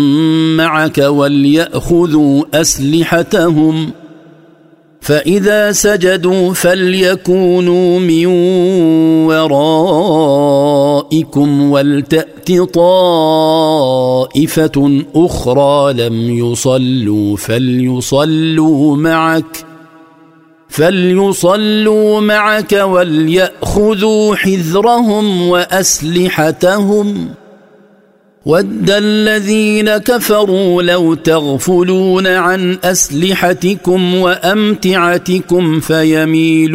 معك وليأخذوا أسلحتهم فإذا سجدوا فليكونوا من ورائكم ولتأت طائفة أخرى لم يصلوا فليصلوا معك وليأخذوا حذرهم وأسلحتهم ود الذين كفروا لو تغفلون عن أسلحتكم وأمتعتكم فيميلون